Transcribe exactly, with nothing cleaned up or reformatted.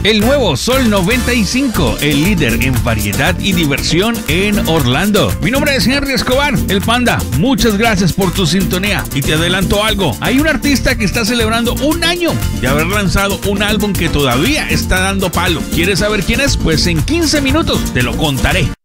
El nuevo Sol noventa y cinco, el líder en variedad y diversión en Orlando. Mi nombre es Henry Escobar, el Panda. Muchas gracias por tu sintonía. Y te adelanto algo. Hay un artista que está celebrando un año de haber lanzado un álbum que todavía está dando palo. ¿Quieres saber quién es? Pues en quince minutos te lo contaré.